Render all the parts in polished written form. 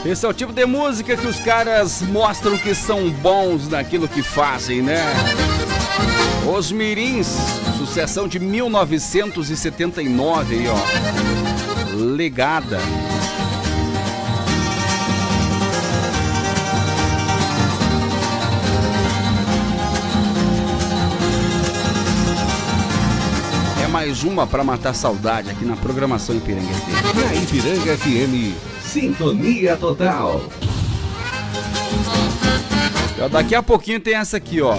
Esse é o tipo de música que os caras mostram que são bons naquilo que fazem, né? Os Mirins, sucessão de 1979 aí, ó. Legada. É mais uma pra matar saudade aqui na programação Ipiranga FM. Na Ipiranga FM, sintonia total. Daqui a pouquinho tem essa aqui, ó.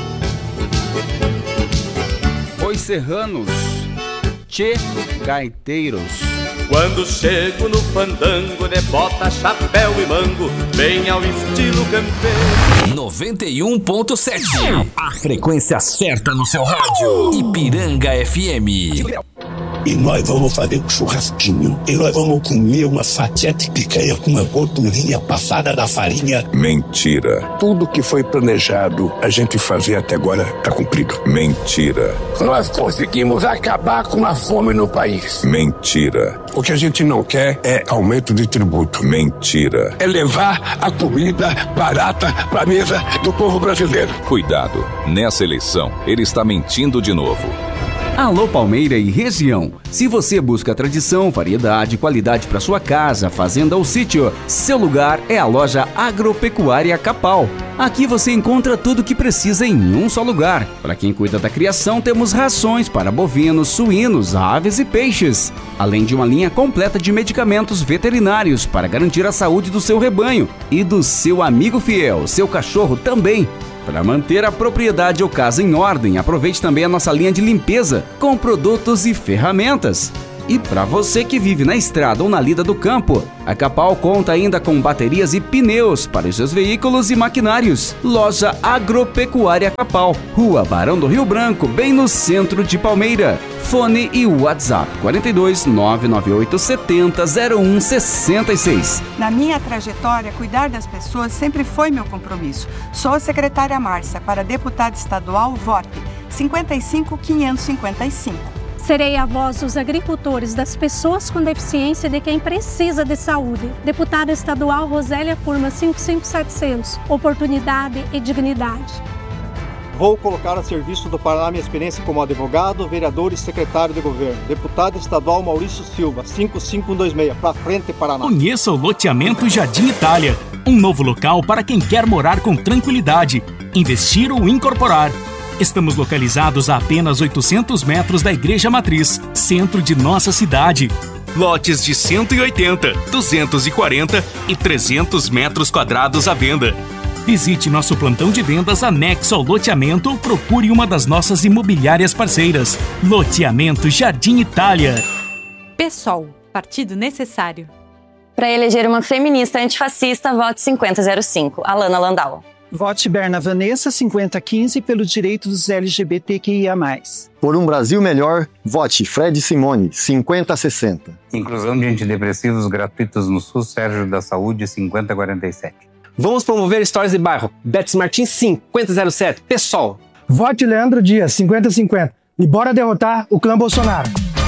Os Serranos, Tchê Gaiteiros. Quando chego no fandango de bota, chapéu e mango, bem ao estilo campeiro. 91.7, a frequência certa no seu rádio. Ipiranga FM. E nós vamos fazer um churrasquinho. E nós vamos comer uma fatia de picanha com uma gordurinha passada da farinha. Mentira. Tudo que foi planejado a gente fazer até agora está cumprido. Mentira. Nós conseguimos acabar com a fome no país. Mentira. O que a gente não quer é aumento de tributo. Mentira. É levar a comida barata para a mesa do povo brasileiro. Cuidado. Nessa eleição, ele está mentindo de novo. Alô Palmeira e região. Se você busca tradição, variedade e qualidade para sua casa, fazenda ou sítio, seu lugar é a loja Agropecuária Capal. Aqui você encontra tudo o que precisa em um só lugar. Para quem cuida da criação, temos rações para bovinos, suínos, aves e peixes, além de uma linha completa de medicamentos veterinários para garantir a saúde do seu rebanho e do seu amigo fiel, seu cachorro também. Para manter a propriedade ou casa em ordem, aproveite também a nossa linha de limpeza com produtos e ferramentas. E para você que vive na estrada ou na lida do campo, a Capal conta ainda com baterias e pneus para os seus veículos e maquinários. Loja Agropecuária Capal, Rua Barão do Rio Branco, bem no centro de Palmeira. Fone e WhatsApp 42 998 70 01 66. Na minha trajetória, cuidar das pessoas sempre foi meu compromisso. Sou a secretária Márcia para deputada estadual VOT 55555. Serei a voz dos agricultores, das pessoas com deficiência e de quem precisa de saúde. Deputada estadual Rosélia Furma 55700. Oportunidade e dignidade. Vou colocar a serviço do Paraná minha experiência como advogado, vereador e secretário de governo. Deputado estadual Maurício Silva 55126. Pra frente, Paraná. Conheça o loteamento Jardim Itália. Um novo local para quem quer morar com tranquilidade, investir ou incorporar. Estamos localizados a apenas 800 metros da Igreja Matriz, centro de nossa cidade. Lotes de 180, 240 e 300 metros quadrados à venda. Visite nosso plantão de vendas anexo ao loteamento ou procure uma das nossas imobiliárias parceiras. Loteamento Jardim Itália. PSOL, partido necessário. Para eleger uma feminista antifascista, vote 5005, Alana Landau. Vote Berna Vanessa 5015 pelo direito dos LGBTQIA+. Por um Brasil melhor, vote Fred Simone 5060. Inclusão de antidepressivos gratuitos no SUS, Sérgio da Saúde 5047. Vamos promover histórias de bairro, Betis Martins 5007, PSOL. Vote Leandro Dias 5050 e bora derrotar o clã Bolsonaro.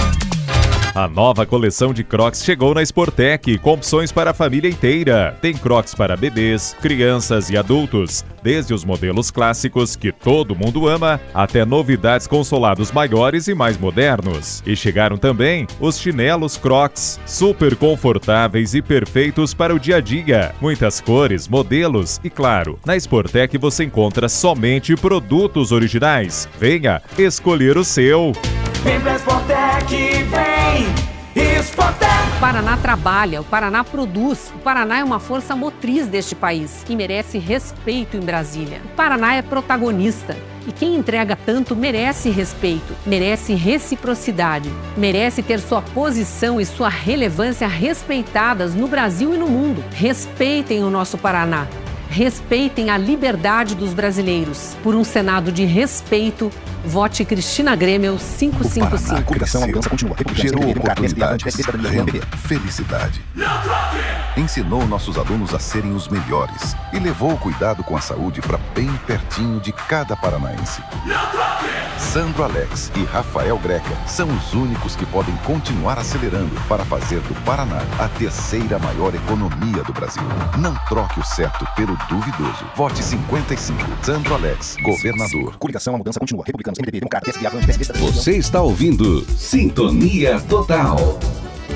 A nova coleção de Crocs chegou na Sportec, com opções para a família inteira. Tem Crocs para bebês, crianças e adultos, desde os modelos clássicos que todo mundo ama, até novidades com solados maiores e mais modernos. E chegaram também os chinelos Crocs, super confortáveis e perfeitos para o dia a dia. Muitas cores, modelos e, claro, na Sportec você encontra somente produtos originais. Venha escolher o seu. Vem pra Sportec, vem! Sportec! O Paraná trabalha, o Paraná produz, o Paraná é uma força motriz deste país, que merece respeito em Brasília. O Paraná é protagonista e quem entrega tanto merece respeito, merece reciprocidade, merece ter sua posição e sua relevância respeitadas no Brasil e no mundo. Respeitem o nosso Paraná. Respeitem a liberdade dos brasileiros. Por um Senado de respeito, vote Cristina Grêmio 555. A mudança continua. Gerou oportunidades, renda, felicidade. Não troque! ensinou nossos alunos a serem os melhores e levou o cuidado com a saúde para bem pertinho de cada paranaense. Sandro Alex e Rafael Greca são os únicos que podem continuar acelerando para fazer do Paraná a terceira maior economia do Brasil. Não troque o certo pelo duvidoso. Vote 55. Sandro Alex, governador. Coligação, a mudança continua. Republicanos, MDB, Democratas, PSB, Avante, PSB... Você está ouvindo Sintonia Total.